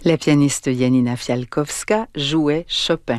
La pianiste Janina Fialkowska jouait Chopin.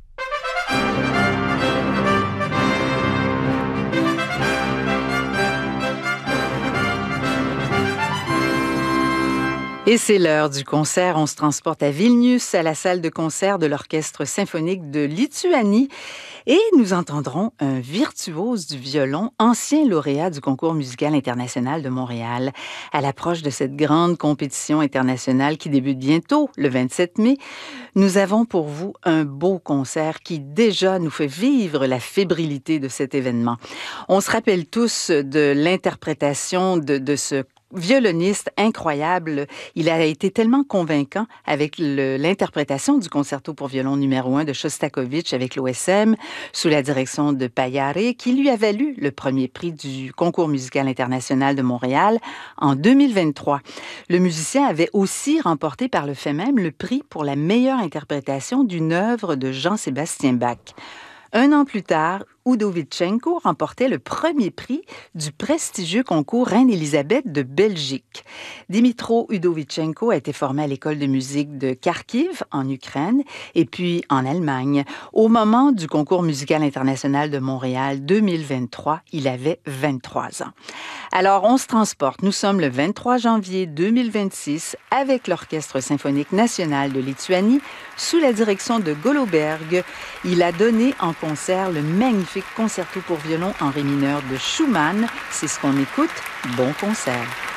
Et c'est l'heure du concert. On se transporte à Vilnius, à la salle de concert de l'Orchestre symphonique de Lituanie. Et nous entendrons un virtuose du violon, ancien lauréat du Concours musical international de Montréal. À l'approche de cette grande compétition internationale qui débute bientôt, le 27 mai, nous avons pour vous un beau concert qui déjà nous fait vivre la fébrilité de cet événement. On se rappelle tous de l'interprétation de ce violoniste incroyable. Il a été tellement convaincant avec l'interprétation du concerto pour violon numéro 1 de Shostakovich avec l'OSM sous la direction de Paillare, qui lui a valu le premier prix du Concours musical international de Montréal en 2023. Le musicien avait aussi remporté par le fait même le prix pour la meilleure interprétation d'une œuvre de Jean-Sébastien Bach. Un an plus tard, Udovichenko remportait le premier prix du prestigieux concours Reine-Élisabeth de Belgique. Dimitro Udovichenko a été formé à l'école de musique de Kharkiv, en Ukraine, et puis en Allemagne. Au moment du concours musical international de Montréal 2023, il avait 23 ans. Alors, on se transporte. Nous sommes le 23 janvier 2026 avec l'Orchestre symphonique national de Lituanie sous la direction de Goloberg. Il a donné en concert le magnifique concerto pour violon en ré mineur de Schumann. C'est ce qu'on écoute. Bon concert.